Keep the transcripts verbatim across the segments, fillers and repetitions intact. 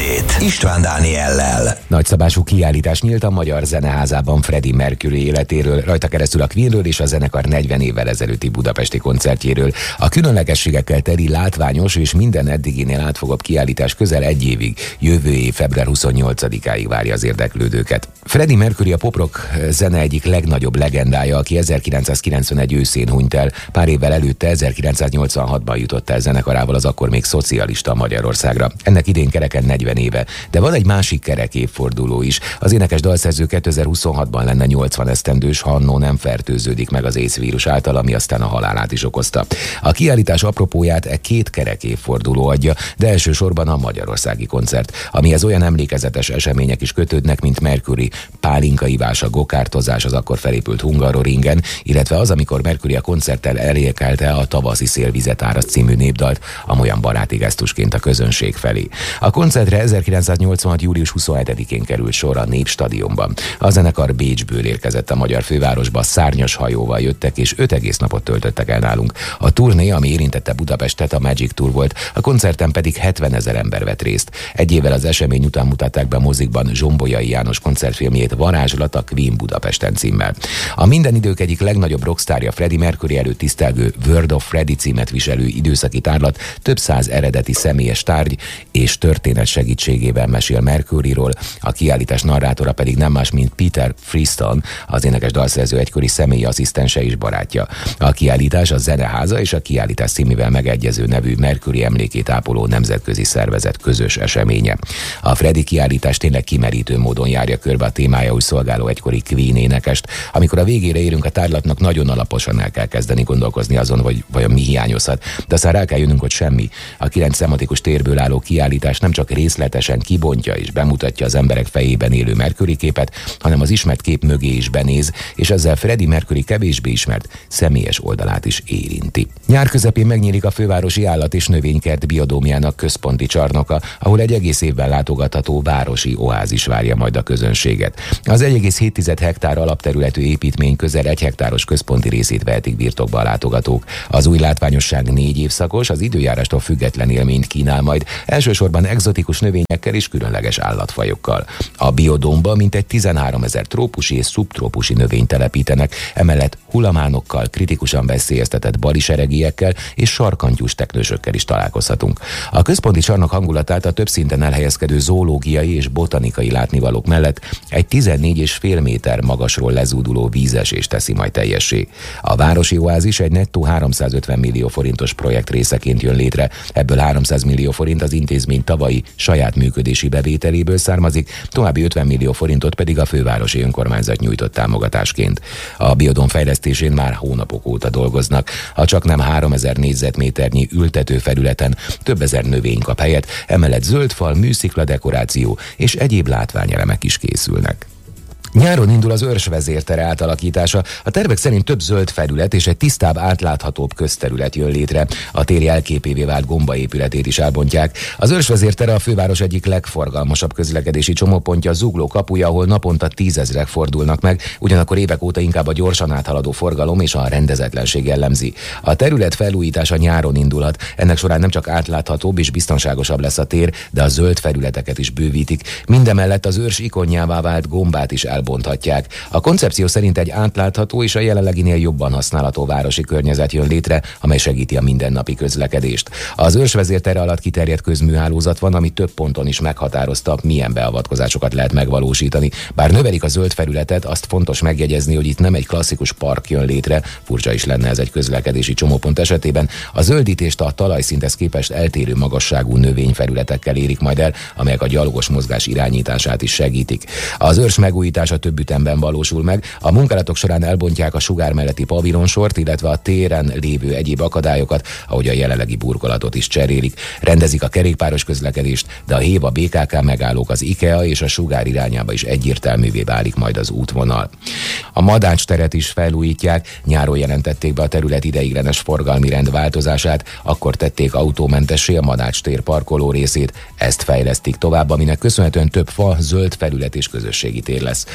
Update István Dániellel. Nagyszabású kiállítás nyílt a Magyar Zeneházában Freddie Mercury életéről, rajta keresztül a Queenről és a zenekar negyven évvel ezelőtti budapesti koncertjéről. A különlegességekkel teli, látványos és minden eddiginél átfogóbb kiállítás közel egy évig, jövő év február huszonnyolcadikáig várja az érdeklődőket. Freddie Mercury a pop-rock zene egyik legnagyobb legendája, aki ezerkilencszázkilencvenegy őszén hunyt el. Pár évvel előtte, ezerkilencszáznyolcvanhatban jutott el zenekarával az akkor még szocialista Magyarországra. Ennek idén kereken negyven éve. De van egy másik kerek évforduló is. Az énekes dalszerző kétezer-huszonhatban lenne nyolcvan esztendős, ha annó nem fertőződik meg az ész vírus által, ami aztán a halálát is okozta. A kiállítás apropóját e két kerek évforduló adja, de elsősorban a magyarországi koncert, amihez olyan emlékezetes események is kötődnek, mint Mercury pálinkaivás, a gokártozás az akkor felépült Hungaroringen, illetve az, amikor Mercury a koncerttel elénekelte a Tavaszi szél vizet áraszt című népdalt, amolyan baráti gesztusként a közönség felé. A koncertre ezerkilencszáznyolcvanhat július huszonhetedikén került sor a Népstadionban. A zenekar Bécsből érkezett a magyar fővárosba, szárnyas hajóval jöttek, és öt egész napot töltöttek el nálunk. A turné, ami érintette Budapestet, a Magic Tour volt, a koncerten pedig hetvenezer ember vett részt. Egy évvel az esemény után mutatták be a mozikban Zsombolyai János koncertfilmjét, Varázslat a Queen Budapesten címmel. A minden idők egyik legnagyobb rockstárja, Freddie Mercury előtt tisztelgő World of Freddie címet viselő időszaki tárlat több száz eredeti személyes tárgy és történet segítségével mesél Mercuryról, a kiállítás narrátora pedig nem más, mint Peter Friston, az énekes dalszerző egykori személyi asszisztense és barátja. A kiállítás a Zeneháza és a kiállítás címével megegyező nevű Mercury emlékét ápoló nemzetközi szervezet közös eseménye. A Freddie kiállítás tényleg kimerítő módon járja körbe a témájául szolgáló egykori Queen énekest. Amikor a végére érünk a tárlatnak, nagyon alaposan el kell kezdeni gondolkozni azon, hogy vajon mi hiányozhat, de aztán rá kell jönnünk, hogy semmi. A kilenc szematikus térből álló kiállítás nem csak részletesen kibontja és bemutatja az emberek fejében élő Mercury képet, hanem az ismert kép mögé is benéz, és ezzel Freddie Mercury kevésbé ismert személyes oldalát is érinti. Nyár közepén megnyílik a fővárosi állat- és növénykert biodómjának központi csarnoka, ahol egy egész évben látogatható városi oázis várja majd a közönséget. Az egy egész hét hektár alapterületű építmény közel egy hektáros központi részét vehetik birtokba a látogatók. Az új látványosság négy évszakos, az időjárástól független élményt kínál majd, elsősorban egzotikus növényekkel és különleges állatfajokkal. A biodómba mintegy tizenháromezer trópusi és szubtrópusi növényt telepítenek, emellett hulamánokkal, kritikusan veszélyeztetett baliseregiekkel és sarkantyús teknősökkel is találkozhatunk. A központi csarnok hangulatát a több szinten elhelyezkedő zoológiai és botanikai látnivalók mellett egy tizennégy és fél méter magasról lezúduló vízesés teszi majd teljessé. A városi oázis egy nettó háromszázötven millió forintos projekt részeként jön létre, ebből háromszáz millió forint az intézmény tavalyi saját működési bevételéből származik, további ötven millió forintot pedig a fővárosi önkormányzat nyújtott támogatásként. A biodóm fejlesztésén már hónapok óta dolgoznak. A csaknem háromezer négyzetméternyi ültető felületen több ezer növény kap helyet, emellett zöldfal, műszikla dekoráció és egyéb látványelemek is készülnek. Nyáron indul az Őrs vezértere átalakítása. A tervek szerint több zöld felület és egy tisztább, átláthatóbb közterület jön létre. A tér jelképévé vált Gomba épületét is elbontják. Az Őrs vezértere a főváros egyik legforgalmasabb közlekedési csomópontja, Zugló kapuja, ahol naponta tízezrek fordulnak meg, ugyanakkor évek óta inkább a gyorsan áthaladó forgalom és a rendezetlenség jellemzi. A terület felújítása nyáron indulhat. Ennek során nem csak átláthatóbb és biztonságosabb lesz a tér, de a zöld felületeket is bővítik. Mindemellett az Őrs ikonjává vált Gombát is el bonthatják. A koncepció szerint egy átlátható és a jelenleginél jobban használható városi környezet jön létre, amely segíti a mindennapi közlekedést. Az Őrs vezértere alatt kiterjedt közműhálózat van, ami több ponton is meghatározta, milyen beavatkozásokat lehet megvalósítani. Bár növelik a zöld felületet, azt fontos megjegyezni, hogy itt nem egy klasszikus park jön létre, furcsa is lenne ez egy közlekedési csomópont esetében. A zöldítést a talajszinthez képest eltérő magasságú növényfelületekkel érik majd el, amelyek a gyalogos mozgás irányítását is segítik. Az Őrs megújítása több ütemben valósul meg. A munkálatok során elbontják a sugár melletti pavilonsort, illetve a téren lévő egyéb akadályokat, ahogy a jelenlegi burkolatot is cserélik. Rendezik a kerékpáros közlekedést, de a Héva bé ká ká megállók, az IKEA és a sugár irányába is egyértelművé válik majd az útvonal. A Madács teret is felújítják, nyáron jelentették be a terület ideiglenes forgalmi rend változását, akkor tették autómentessé a Madács tér parkoló részét, ezt fejlesztik tovább, aminek köszönhetően több fa, zöld felület és közösségi tér lesz.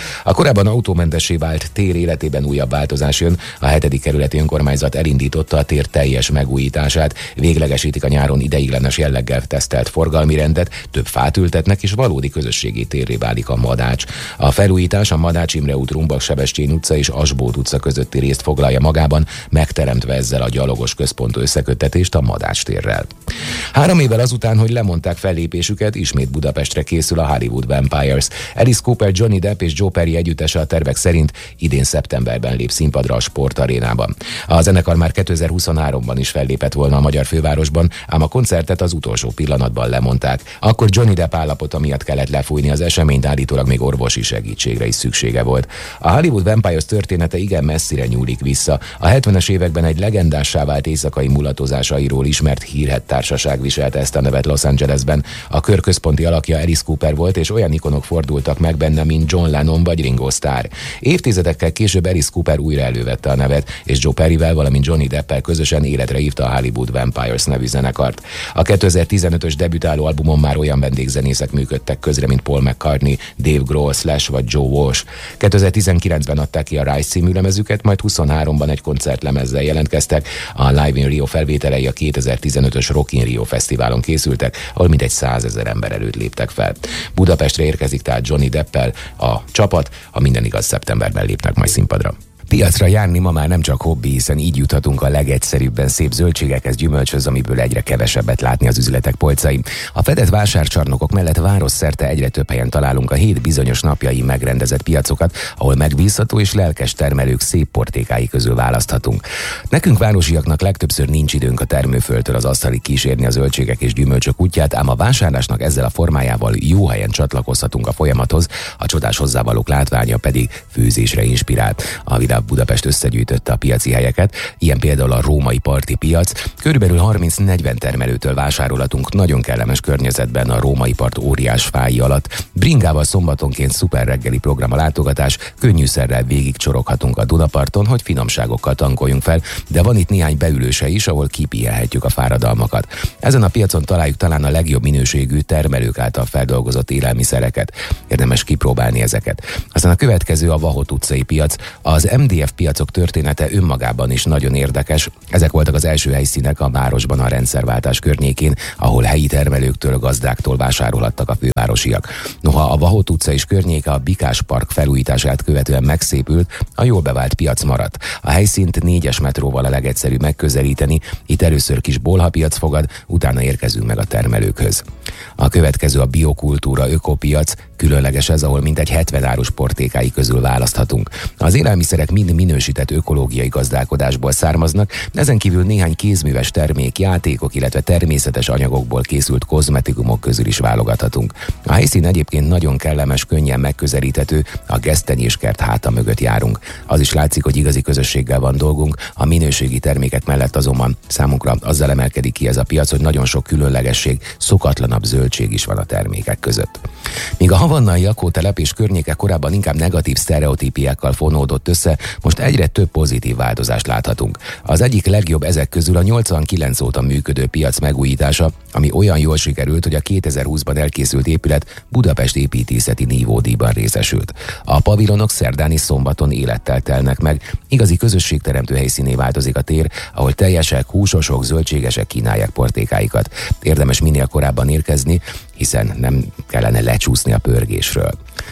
A korábban autómentessé vált tér életében újabb változás jön. A hetedik kerületi önkormányzat elindította a tér teljes megújítását. Véglegesítik a nyáron ideiglenes jelleggel tesztelt forgalmi rendet, több fát ültetnek, és valódi közösségi térré válik a Madács. A felújítás a Madács Imre út, Rumbak Sebestyén utca és Asbót utca közötti részt foglalja magában, megteremtve ezzel a gyalogos központ összeköttetést a Madács térrel. Három évvel azután, hogy lemondták fellépésüket, ismét Budapestre készül a Hollywood Vampires. Alice Cooper, Johnny Depp és Joe Perry együttese a tervek szerint idén szeptemberben lép színpadra a sportarénában. A zenekar már kétezer-huszonháromban is fellépett volna a magyar fővárosban, ám a koncertet az utolsó pillanatban lemondták. Akkor Johnny Depp állapota miatt kellett lefújni az eseményt, állítólag még orvosi segítségre is szüksége volt. A Hollywood Vampires története igen messzire nyúlik vissza. A hetvenes években egy legendássá vált éjszakai mulatozásairól ismert hírhedt társaság viselte ezt a nevet Los Angelesben. A kör központi alakja Alice Cooper volt, és olyan ikonok fordultak meg benne, mint John Lennon vagy Ringo Starr. Évtizedekkel később Alice Cooper újra elővette a nevet, és Joe Perryvel, valamint Johnny Deppel közösen életre hívta a Hollywood Vampires nevű zenekart. A kétezer-tizenötös debütáló albumon már olyan vendégzenészek működtek közre, mint Paul McCartney, Dave Grohl, Slash vagy Joe Walsh. kétezer-tizenkilencben adták ki a Rise című lemezüket, majd huszonháromban egy koncertlemezzel jelentkeztek. A Live in Rio felvételei a kétezer-tizenötös Rock in Rio fesztiválon készültek, ahol mintegy százezer ember előtt léptek fel. Budapestre érkezik tehát Johnny Deppel a csapat, ha minden igaz, szeptemberben lépnek majd színpadra. Piacra járni ma már nem csak hobbi, hiszen így juthatunk a legegyszerűbben szép zöldségekhez, gyümölcshöz, amiből egyre kevesebbet látni az üzletek polcain. A fedett vásárcsarnokok mellett városszerte egyre több helyen találunk a hét bizonyos napjai megrendezett piacokat, ahol megbízható és lelkes termelők szép portékái közül választhatunk. Nekünk városiaknak legtöbbször nincs időnk a termőföldtől az asztalig kísérni a zöldségek és gyümölcsök útját, ám a vásárlásnak ezzel a formájával jó helyen csatlakozhatunk a folyamathoz, a csodás hozzávalók látványa pedig főzésre inspirál. A Budapest összegyűjtötte a piaci helyeket, ilyen például a római parti piac. Körülbelül harminc-negyven termelőtől vásárolhatunk nagyon kellemes környezetben a római part óriás fái alatt. Bringával szombatonként szuper reggeli program a látogatás, könnyűszerrel végig csoroghatunk a Dunaparton, hogy finomságokkal tankoljunk fel, de van itt néhány beülőse is, ahol kipihenhetjük a fáradalmakat. Ezen a piacon találjuk talán a legjobb minőségű termelők által feldolgozott élelmiszereket. Érdemes kipróbálni ezeket. Aztán a következő a Vahot utcai piac. Az em dé ef piacok története önmagában is nagyon érdekes. Ezek voltak az első helyszínek a városban a rendszerváltás környékén, ahol helyi termelőktől, gazdáktól vásárolhattak a fővárosiak. Noha a Vahot utca és környéke a Bikás Park felújítását követően megszépült, a jól bevált piac maradt. A helyszínt négyes metróval a legegyszerűbb megközelíteni, itt először kis bolhapiac fogad, utána érkezünk meg a termelőkhöz. A következő a Biokultúra ökopiac, különleges ez, ahol mintegy hetven árus portékái közül választhatunk. Az élelmiszerek mind minősített ökológiai gazdálkodásból származnak, ezen kívül néhány kézműves termék, játékok, illetve természetes anyagokból készült kozmetikumok közül is válogathatunk. A helyszín egyébként nagyon kellemes, könnyen megközelíthető, a gesztenyéskert háta mögött járunk. Az is látszik, hogy igazi közösséggel van dolgunk, a minőségi termékek mellett azonban számunkra azzal emelkedik ki ez a piac, hogy nagyon sok különlegesség, szokatlanabb zöldség is van a termékek között. Míg a havannai lakótelep és környéke korábban inkább negatív sztereotípiákkal fonódott össze, most egyre több pozitív változást láthatunk. Az egyik legjobb ezek közül a nyolcvankilenc óta működő piac megújítása, ami olyan jól sikerült, hogy a kétezer-húszban elkészült épület Budapest építészeti nívódíjban részesült. A pavilonok szerdán és szombaton élettel telnek meg, igazi közösségteremtő helyszíné változik a tér, ahol teljesek, húsosok, zöldségesek kínálják portékáikat. Érdemes minél korábban érkezni, hiszen nem kellene lecsúszni a pörgésről.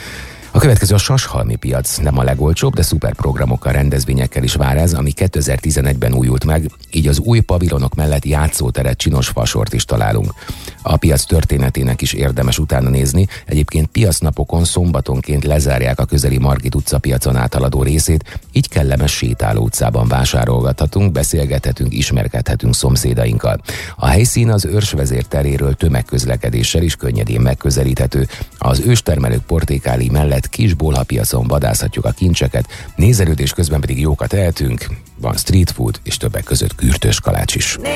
A következő a Sashalmi piac, nem a legolcsóbb, de szuper programokkal, rendezvényekkel is vár ez, ami kétezer-tizenegyben újult meg, így az új pavilonok mellett játszóteret, csinos fasort is találunk. A piac történetének is érdemes utána nézni, egyébként piacnapokon szombatonként lezárják a közeli Margit utca piacon áthaladó részét, így kellemes sétáló utcában vásárolgathatunk, beszélgethetünk, ismerkedhetünk szomszédainkkal. A helyszín az Őrsvezér teréről tömegközlekedéssel is könnyedén megközelíthető, az őstermelők portékái mellett kis bolhapiacon vadászhatjuk a kincseket, nézelődés közben pedig jókat ehetünk, van street food és többek között kürtös kalács is.